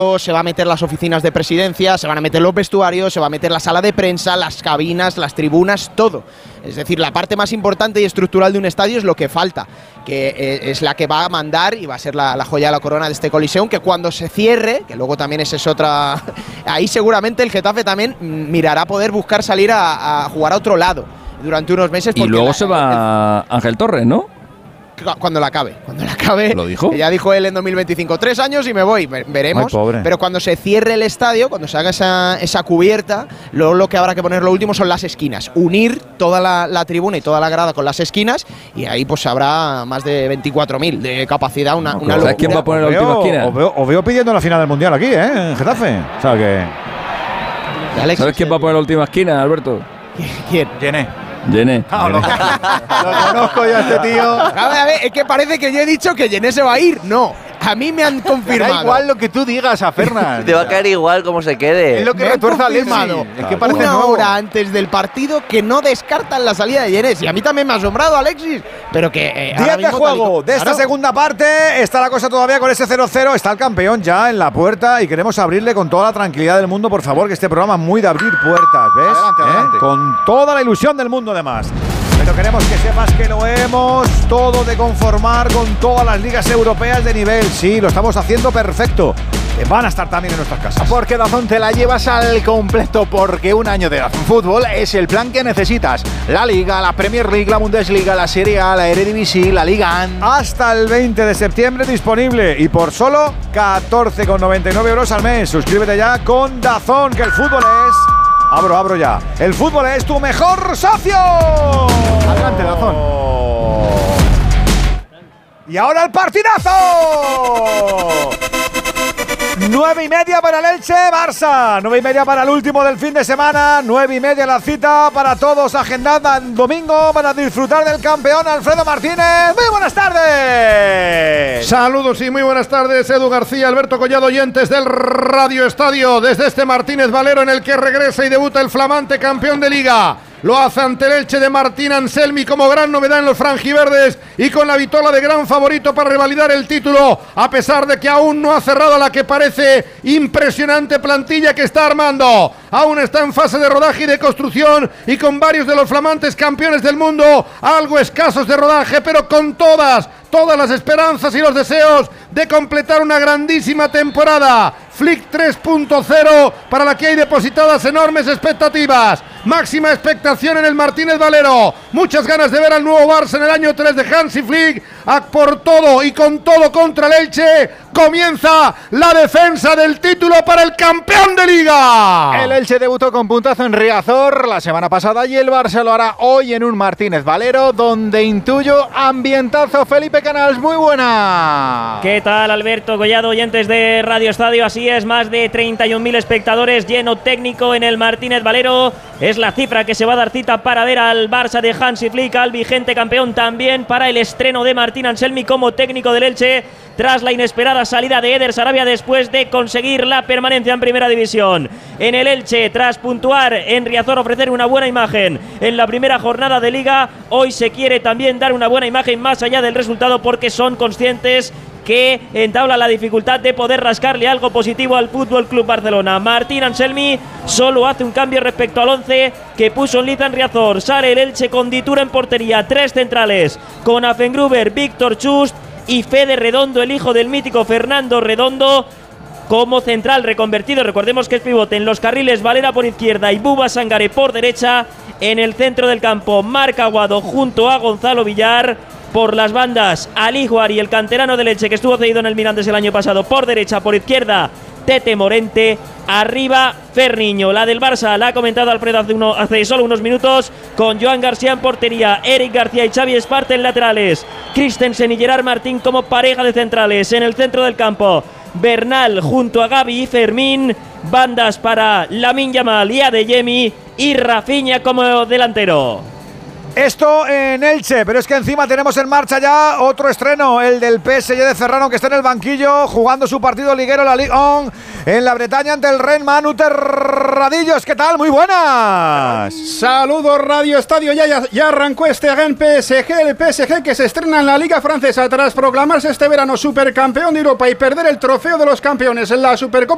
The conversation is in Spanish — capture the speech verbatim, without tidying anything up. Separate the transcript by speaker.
Speaker 1: se va a meter las oficinas de presidencia, se van a meter los vestuarios, se va a meter la sala de prensa, las cabinas, las tribunas, todo. Es decir, la parte más importante y estructural de un estadio es lo que falta, que eh, es la que va a mandar y va a ser la, la joya de la corona de este Coliseum, que cuando se cierre, que luego también esa es otra, ahí seguramente el Getafe también mirará poder buscar salir a, a jugar a otro lado durante unos meses.
Speaker 2: Y luego
Speaker 1: la,
Speaker 2: se va el, Ángel Torres, ¿no?
Speaker 1: Cuando la acabe, cuando la acabe.
Speaker 2: ¿Lo dijo?
Speaker 1: Ya dijo él en dos mil veinticinco, tres años y me voy, veremos.
Speaker 3: Ay,
Speaker 1: pero cuando se cierre el estadio, cuando se haga esa, esa cubierta, luego lo que habrá que poner lo último son las esquinas. Unir toda la, la tribuna y toda la grada con las esquinas y ahí pues habrá más de veinticuatro mil de capacidad, una, una
Speaker 2: ¿Sabes quién va a poner la última esquina?
Speaker 3: Os veo, os veo pidiendo la final del Mundial aquí, ¿eh? En Getafe. O sea que…
Speaker 1: Alexis,
Speaker 2: ¿Sabes quién va a poner la última esquina, Alberto?
Speaker 1: ¿Quién?
Speaker 3: Llené.
Speaker 2: Llené.
Speaker 3: Ah, lo, lo conozco yo a este tío.
Speaker 1: A ver, a ver, es que parece que yo he dicho que Llené se va a ir. No, a mí me han confirmado.
Speaker 3: Da igual lo que tú digas a Fernan.
Speaker 4: Te va a caer igual como se quede.
Speaker 3: Es lo que
Speaker 1: me han
Speaker 3: retuerza
Speaker 1: confirmado
Speaker 3: Es que parece
Speaker 1: una
Speaker 3: nuevo.
Speaker 1: hora antes del partido que no descartan la salida de Llené. Y a mí también me ha asombrado, Alexis. Pero que… Eh,
Speaker 3: Día de juego de esta
Speaker 1: claro.
Speaker 3: segunda parte. Está la cosa todavía con ese cero cero. Está el campeón ya en la puerta y queremos abrirle con toda la tranquilidad del mundo, por favor, que este programa es muy de abrir puertas, ¿ves?
Speaker 5: Adelante,
Speaker 3: ¿Eh?
Speaker 5: adelante.
Speaker 3: Con toda la ilusión del mundo, además. Pero queremos que sepas que lo hemos todo de conformar con todas las ligas europeas de nivel. Sí, lo estamos haciendo perfecto. Que van a estar también en nuestras casas.
Speaker 5: Porque Dazón te la llevas al completo, porque un año de Dazón Fútbol es el plan que necesitas. La Liga, la Premier League, la Bundesliga, la Serie A, la Eredivisie, la Liga A N.
Speaker 3: Hasta el veinte de septiembre disponible y por solo catorce con noventa y nueve euros al mes. Suscríbete ya con Dazón, que el fútbol es… Abro, abro ya. El fútbol es tu mejor socio.
Speaker 5: Adelante, Dazón.
Speaker 3: Y ahora el partidazo. Nueve y media para el Elche Barça. Nueve y media para el último del fin de semana. Nueve y media la cita para todos agendada en domingo para disfrutar del campeón Alfredo Martínez. Muy buenas tardes.
Speaker 6: Saludos y muy buenas tardes, Edu García, Alberto Collado, oyentes del Radio Estadio, desde este Martínez Valero en el que regresa y debuta el flamante campeón de Liga. Lo hace ante el Elche de Martín Anselmi como gran novedad en los franjiverdes y con la vitola de gran favorito para revalidar el título, a pesar de que aún no ha cerrado la que parece impresionante plantilla que está armando. Aún está en fase de rodaje y de construcción y con varios de los flamantes campeones del mundo, algo escasos de rodaje, pero con todas, todas las esperanzas y los deseos de completar una grandísima temporada. Flick tres punto cero para la que hay depositadas enormes expectativas. Máxima expectación en el Martínez Valero. Muchas ganas de ver al nuevo Barça en el año tres de Hansi Flick. A por todo y con todo contra el Elche. Comienza la defensa del título para el campeón de Liga.
Speaker 5: El Elche debutó con puntazo en Riazor la semana pasada y el Barça lo hará hoy en un Martínez Valero, donde intuyo ambientazo. Felipe Canals, muy buena.
Speaker 7: ¿Qué tal, Alberto Collado, oyentes de Radio Estadio? Así es, más de treinta y un mil espectadores, lleno técnico en el Martínez Valero. Es la cifra que se va a dar cita para ver al Barça de Hansi Flick, al vigente campeón, también para el estreno de Martín Anselmi como técnico del Elche, tras la inesperada salida de Eder Sarabia después de conseguir la permanencia en Primera División. En el Elche, tras puntuar en Riazor, ofrecer una buena imagen en la primera jornada de Liga, hoy se quiere también dar una buena imagen más allá del resultado, porque son conscientes que entabla la dificultad de poder rascarle algo positivo al Fútbol Club Barcelona. Martín Anselmi solo hace un cambio respecto al once que puso en liza en Riazor. Sale el Elche con Ditura en portería, tres centrales con Afengruber, Víctor Chust y Fede Redondo, el hijo del mítico Fernando Redondo, como central reconvertido. Recordemos que es pivote en los carriles, Valera por izquierda y Buba Sangare por derecha. En el centro del campo, Marc Aguado junto a Gonzalo Villar. Por las bandas, Ali Juari, el canterano del Elche que estuvo cedido en el Mirandés el año pasado, por derecha, por izquierda, Tete Morente, arriba Ferniño. La del Barça la ha comentado Alfredo hace, uno, hace solo unos minutos, con Joan García en portería, Eric García y Xavi Esparte en laterales, Christensen y Gerard Martín como pareja de centrales. En el centro del campo, Bernal junto a Gavi y Fermín, bandas para Lamine Yamal y Adeyemi y Rafinha como delantero.
Speaker 3: Esto en Elche, pero es que encima tenemos en marcha ya otro estreno, el del P S G de Ferrano, que está en el banquillo jugando su partido liguero, la Ligue uno, en la Bretaña ante el Rennes. Manu Terradillos, ¿qué tal? Muy buenas.
Speaker 6: Saludos, Radio Estadio. Ya, ya, ya arrancó este gran P S G, el P S G que se estrena en la Liga Francesa tras proclamarse este verano supercampeón de Europa y perder el trofeo de los campeones en la Supercopa